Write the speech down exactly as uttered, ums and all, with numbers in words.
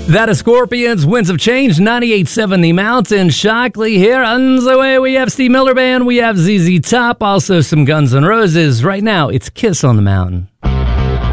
That is Scorpions, Winds of Change, ninety-eight point seven The Mountain. Shockley here. On the way, we have Steve Miller Band, we have Z Z Top, also some Guns N' Roses. Right now, it's Kiss on the Mountain.